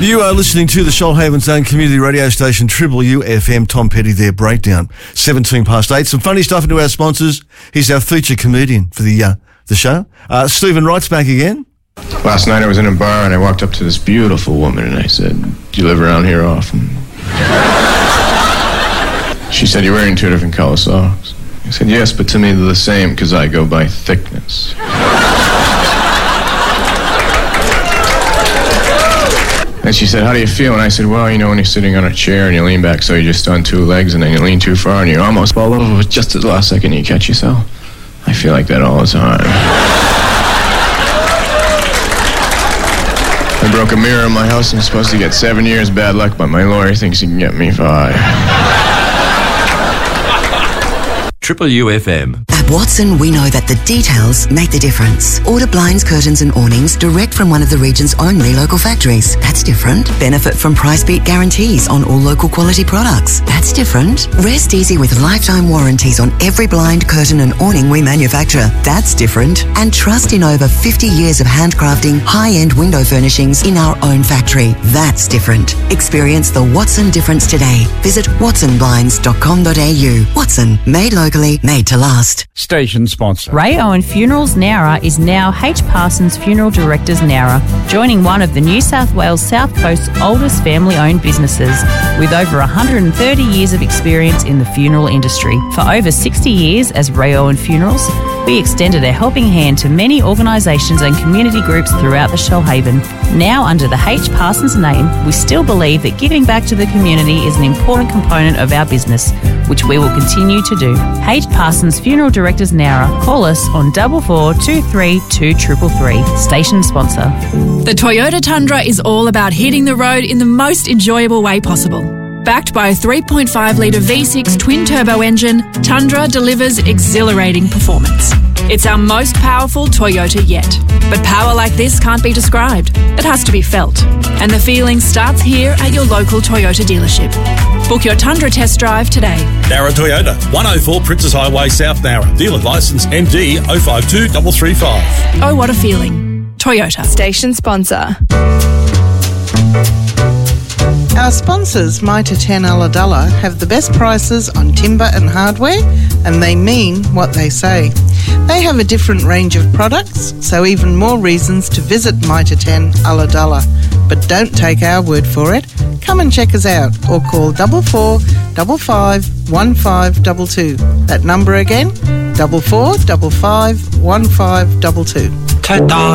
You are listening to the Shoalhaven's own community radio station, Triple UFM. Tom Petty there, Breakdown. 17 past 8. Some funny stuff into our sponsors. He's our feature comedian for the show. Stephen Wright's back again. Last night I was in a bar and I walked up to this beautiful woman and I said, "Do you live around here often?" She said, "You're wearing two different color socks." I said, "Yes, but to me they're the same because I go by thickness." And she said, "How do you feel?" And I said, "Well, you know, when you're sitting on a chair and you lean back so you're just on two legs and then you lean too far and you almost fall over, but just at the last second you catch yourself. I feel like that all the time." I broke a mirror in my house and I'm supposed to get 7 years bad luck, but my lawyer thinks he can get me 5. Triple UFM. At Watson, we know that the details make the difference. Order blinds, curtains and awnings direct from one of the region's only local factories. That's different. Benefit from price beat guarantees on all local quality products. That's different. Rest easy with lifetime warranties on every blind, curtain and awning we manufacture. That's different. And trust in over 50 years of handcrafting high-end window furnishings in our own factory. That's different. Experience the Watson difference today. Visit watsonblinds.com.au. Watson, made locally, made to last. Station sponsor. Ray Owen Funerals Nowra is now H. Parsons Funeral Directors Nowra, joining one of the New South Wales South Coast's oldest family-owned businesses with over 130 years of experience in the funeral industry. For over 60 years as Ray Owen Funerals, we extended a helping hand to many organisations and community groups throughout the Shoalhaven. Now, under the H. Parsons name, we still believe that giving back to the community is an important component of our business, which we will continue to do. H. Parsons Funeral Directors Nowra. Call us on 44 23 2333. Station sponsor. The Toyota Tundra is all about hitting the road in the most enjoyable way possible. Backed by a 3.5-litre V6 twin-turbo engine, Tundra delivers exhilarating performance. It's our most powerful Toyota yet. But power like this can't be described. It has to be felt. And the feeling starts here at your local Toyota dealership. Book your Tundra test drive today. Nowra Toyota, 104 Princess Highway, South Nowra. Dealer licence MD 052335. Oh, what a feeling. Toyota. Station sponsor. Our sponsors, Mitre 10 Ulladulla, have the best prices on timber and hardware, and they mean what they say. They have a different range of products, so even more reasons to visit Mitre 10 Ulladulla. But don't take our word for it. Come and check us out or call 44 55 1522. That number again, 44 55 1522.